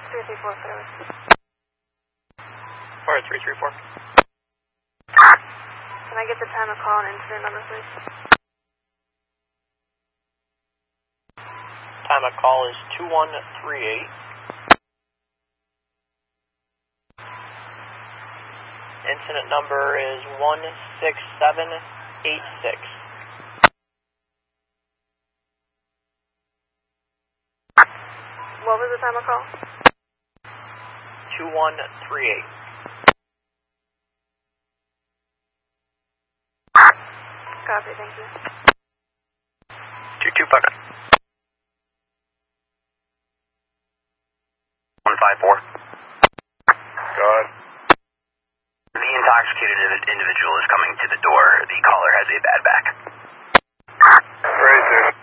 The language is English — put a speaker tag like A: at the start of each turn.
A: 334, Federal.
B: 4334.
A: Can I get the time of call and incident number, please?
B: Time of call is 2138. Incident number is 16786.
A: What was the time of call?
B: 2138.
A: Copy, thank you.
C: 22 bucket. 154.
B: Go ahead.
C: The intoxicated individual is coming to the door. The caller has a bad back.
B: Right there.